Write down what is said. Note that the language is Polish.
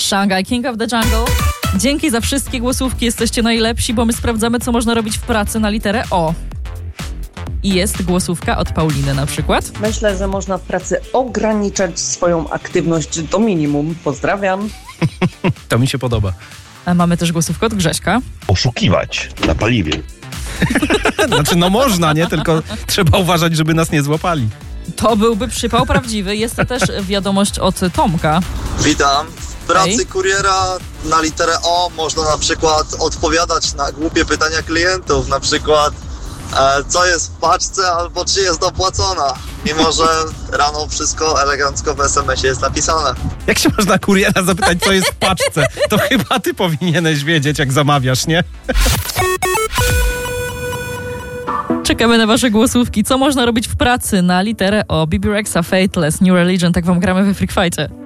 Shanghai King of the Jungle. Dzięki za wszystkie głosówki, jesteście najlepsi, bo my sprawdzamy, co można robić w pracy na literę O. I jest głosówka od Pauliny na przykład. Myślę, że można w pracy ograniczać swoją aktywność do minimum. Pozdrawiam. To mi się podoba. A mamy też głosówkę od Grześka. Oszukiwać na paliwie. Znaczy, no można, nie? Tylko trzeba uważać, żeby nas nie złapali. To byłby przypał prawdziwy. Jest to też wiadomość od Tomka. Witam. W pracy kuriera na literę O można na przykład odpowiadać na głupie pytania klientów, na przykład co jest w paczce albo czy jest dopłacona, mimo że rano wszystko elegancko w SMS-ie jest napisane. Jak się można kuriera zapytać, co jest w paczce? To chyba ty powinieneś wiedzieć, jak zamawiasz, nie? Czekamy na wasze głosówki. Co można robić w pracy na literę O? Bibi Rexa, Fateless, New Religion. Tak wam gramy we Freak Fightie.